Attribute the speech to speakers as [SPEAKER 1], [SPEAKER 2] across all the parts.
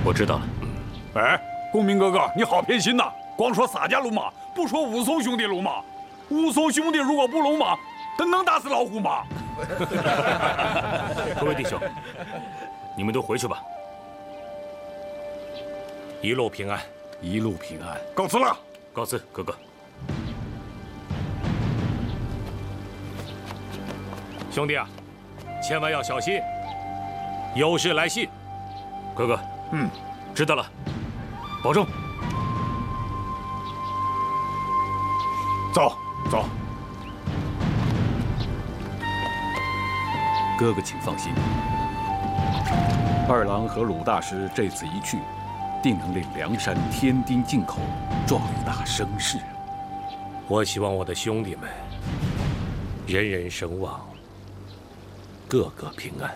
[SPEAKER 1] 我知道了。
[SPEAKER 2] 哎，公明哥哥，你好偏心呐！光说洒家鲁莽，不说武松兄弟鲁莽。武松兄弟如果不鲁莽，他能打死老虎吗？
[SPEAKER 1] 各位弟兄，你们都回去吧。
[SPEAKER 3] 一路平安，
[SPEAKER 4] 一路平安。
[SPEAKER 2] 告辞了。
[SPEAKER 1] 告辞，哥哥。
[SPEAKER 3] 兄弟啊，千万要小心，有事来信。
[SPEAKER 1] 哥哥，知道了，保重。
[SPEAKER 2] 走走。
[SPEAKER 4] 哥哥，请放心，二郎和鲁大师这次一去，定能令梁山添丁进口，壮一大声势。
[SPEAKER 3] 我希望我的兄弟们人人声望，个个平安。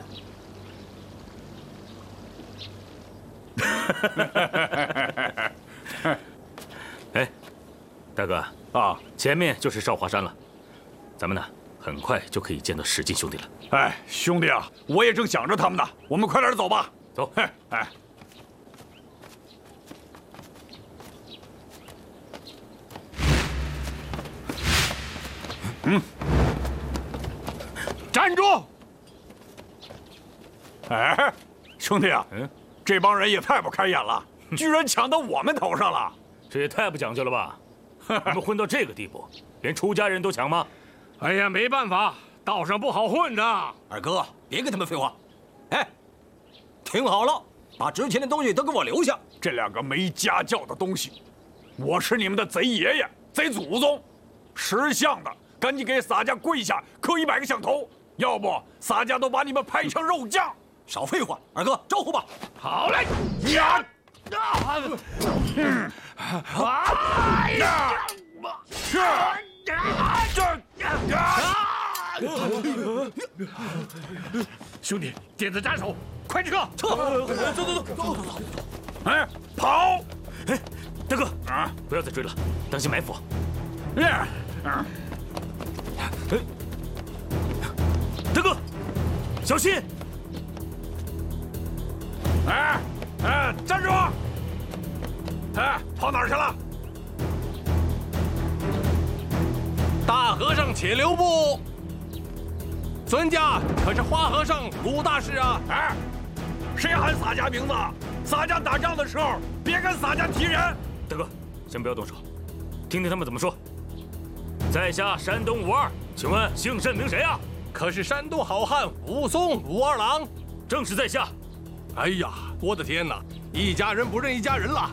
[SPEAKER 1] 哎，大哥
[SPEAKER 2] 啊，
[SPEAKER 1] 前面就是少华山了，咱们呢很快就可以见到史进兄弟了。
[SPEAKER 2] 哎，兄弟啊，我也正想着他们呢，我们快点走吧。
[SPEAKER 1] 走。
[SPEAKER 2] 哎。站住！哎，兄弟啊，这帮人也太不开眼了，居然抢到我们头上了！
[SPEAKER 1] 这也太不讲究了吧！你们混到这个地步，连出家人都抢吗？
[SPEAKER 3] 哎呀，没办法，道上不好混的。
[SPEAKER 5] 二哥，别跟他们废话。哎，听好了，把值钱的东西都给我留下。
[SPEAKER 2] 这两个没家教的东西，我是你们的贼爷爷、贼祖宗，识相的赶紧给洒家跪下磕100个响头，要不洒家都把你们拍成肉酱。
[SPEAKER 5] 少废话，二哥招呼吧。
[SPEAKER 2] 好嘞，呀！
[SPEAKER 3] 兄弟，点子斩首，快撤！
[SPEAKER 5] 走。
[SPEAKER 2] 哎，跑！
[SPEAKER 1] 哎，大哥啊，不要再追了，当心埋伏。大哥，小心！
[SPEAKER 2] 站住！哎，跑哪儿去了？
[SPEAKER 3] 大和尚且留步！孙家可是花和尚鲁大师啊！
[SPEAKER 2] 哎，谁喊洒家名字？洒家打仗的时候，别跟洒家提人。
[SPEAKER 1] 大哥，先不要动手，听听他们怎么说。在下山东武二，请问姓甚名谁啊？
[SPEAKER 3] 可是山东好汉武松武二郎，
[SPEAKER 1] 正是在下。
[SPEAKER 3] 哎呀，我的天哪！一家人不认一家人了。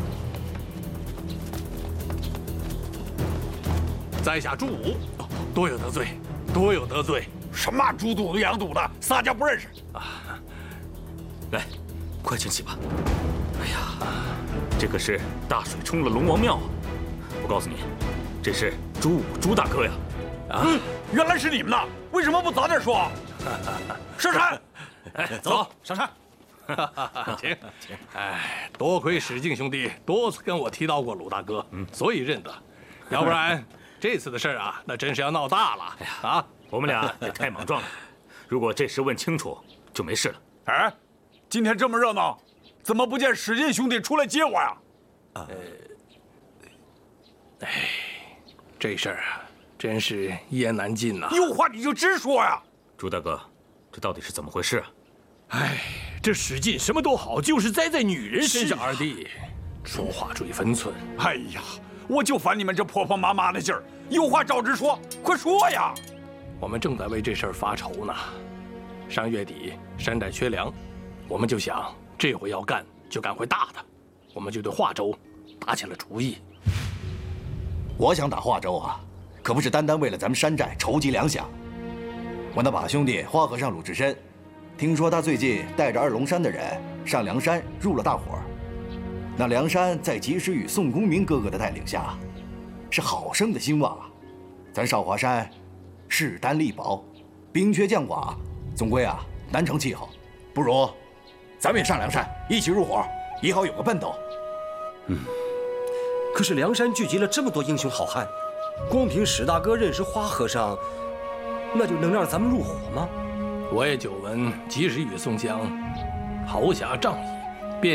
[SPEAKER 3] 在下朱武，多有得罪，多有得罪。
[SPEAKER 2] 什么猪肚子羊肚的，洒家不认识
[SPEAKER 1] 啊！来，快请起吧。哎呀，这可是大水冲了龙王庙啊！我告诉你，这是朱武朱大哥呀！
[SPEAKER 2] 啊，原来是你们呐！为什么不早点说？上山！
[SPEAKER 1] 哎，走，
[SPEAKER 5] 上山！
[SPEAKER 3] 请。哎，多亏史进兄弟多次跟我提到过鲁大哥，所以认得。要不然这次的事啊，那真是要闹大了。
[SPEAKER 1] 哎呀，啊，我们俩也太莽撞了。如果这事问清楚，就没事了。
[SPEAKER 2] 哎，今天这么热闹，怎么不见史进兄弟出来接我呀？
[SPEAKER 3] 这事儿啊，真是一言难尽呐。
[SPEAKER 2] 有话你就直说呀！
[SPEAKER 1] 朱大哥，这到底是怎么回事啊？
[SPEAKER 3] 哎，这史进什么都好，就是栽在女人身上。二弟，说话注意分寸。
[SPEAKER 2] 哎呀，我就烦你们这婆婆妈妈的劲儿，有话照直说，快说呀！
[SPEAKER 3] 我们正在为这事儿发愁呢。上月底山寨缺粮，我们就想这回要干就干回大的，我们就对华州打起了主意。
[SPEAKER 6] 我想打华州啊，可不是单单为了咱们山寨筹集粮饷。我那把兄弟花和尚鲁智深，听说他最近带着二龙山的人上梁山入了大伙。那梁山在及时雨宋公明哥哥的带领下，是好生的兴旺啊。咱少华山势单力薄，兵缺将寡，总归啊难成气候。不如咱们也上梁山，一起入伙，也好有个奔头。
[SPEAKER 7] 可是梁山聚集了这么多英雄好汉，光凭史大哥认识花和尚，那就能让咱们入伙吗？
[SPEAKER 3] 我也久闻及时雨宋江豪侠仗义，